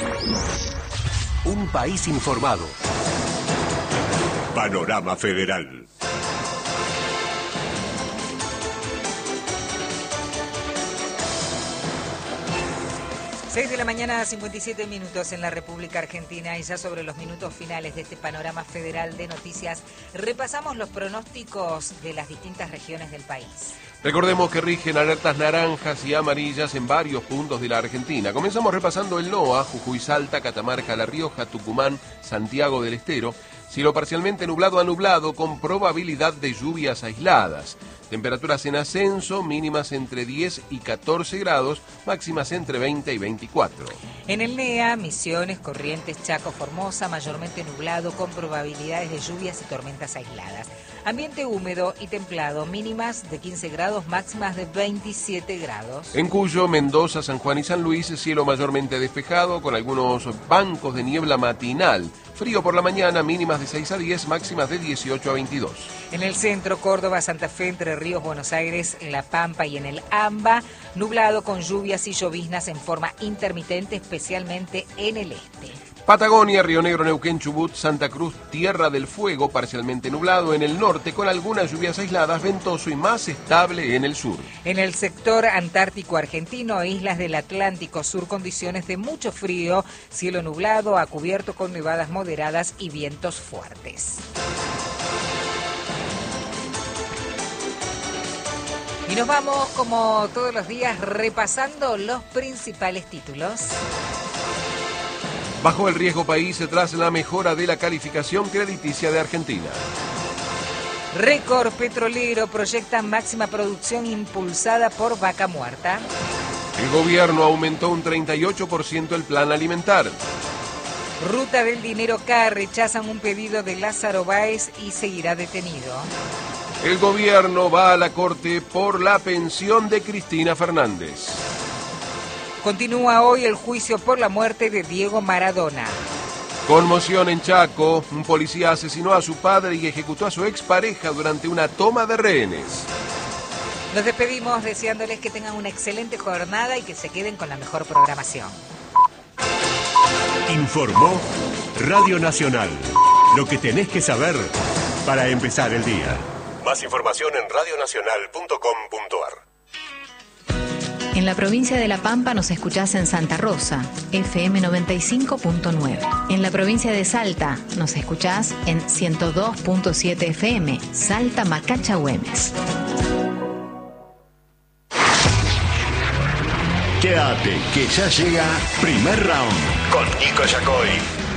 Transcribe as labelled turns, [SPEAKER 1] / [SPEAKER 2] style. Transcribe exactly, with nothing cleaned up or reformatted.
[SPEAKER 1] Un país informado.
[SPEAKER 2] Panorama Federal.
[SPEAKER 3] seis de la mañana, cincuenta y siete minutos en la República Argentina, y ya sobre los minutos finales de este panorama federal de noticias, repasamos los pronósticos de las distintas regiones del país.
[SPEAKER 4] Recordemos que rigen alertas naranjas y amarillas en varios puntos de la Argentina. Comenzamos repasando el NOA, Jujuy, Salta, Catamarca, La Rioja, Tucumán, Santiago del Estero. Cielo parcialmente nublado a nublado con probabilidad de lluvias aisladas. Temperaturas en ascenso, mínimas entre diez y catorce grados, máximas entre veinte y veinticuatro.
[SPEAKER 3] En el NEA, Misiones, Corrientes, Chaco, Formosa, mayormente nublado con probabilidades de lluvias y tormentas aisladas. Ambiente húmedo y templado, mínimas de quince grados, máximas de veintisiete grados.
[SPEAKER 4] En Cuyo, Mendoza, San Juan y San Luis, cielo mayormente despejado con algunos bancos de niebla matinal. Frío por la mañana, mínimas de seis a diez, máximas de dieciocho a veintidós.
[SPEAKER 3] En el centro, Córdoba, Santa Fe, Entre Ríos, Buenos Aires, en La Pampa y en el AMBA, nublado con lluvias y lloviznas en forma intermitente, especialmente en el este.
[SPEAKER 4] Patagonia, Río Negro, Neuquén, Chubut, Santa Cruz, Tierra del Fuego, parcialmente nublado en el norte con algunas lluvias aisladas, ventoso y más estable en el sur.
[SPEAKER 3] En el sector antártico argentino e islas del Atlántico Sur, condiciones de mucho frío, cielo nublado a cubierto con nevadas moderadas y vientos fuertes. Y nos vamos, como todos los días, repasando los principales títulos.
[SPEAKER 4] Bajo el riesgo país tras la mejora de la calificación crediticia de Argentina.
[SPEAKER 3] Récord petrolero, proyecta máxima producción impulsada por Vaca Muerta.
[SPEAKER 4] El gobierno aumentó un treinta y ocho por ciento el plan alimentar.
[SPEAKER 3] Ruta del Dinero K, rechazan un pedido de Lázaro Báez y seguirá detenido.
[SPEAKER 4] El gobierno va a la corte por la pensión de Cristina Fernández.
[SPEAKER 3] Continúa hoy el juicio por la muerte de Diego Maradona.
[SPEAKER 4] Conmoción en Chaco. Un policía asesinó a su padre y ejecutó a su expareja durante una toma de rehenes.
[SPEAKER 3] Nos despedimos deseándoles que tengan una excelente jornada y que se queden con la mejor programación.
[SPEAKER 2] Informó Radio Nacional. Lo que tenés que saber para empezar el día. Más información en radio nacional punto com punto ar.
[SPEAKER 5] En la provincia de La Pampa nos escuchás en Santa Rosa, F M noventa y cinco punto nueve. En la provincia de Salta nos escuchás en ciento dos punto siete F M, Salta Macacha Güemes.
[SPEAKER 2] Quédate, que ya llega Primer Round con Nico Yacoy.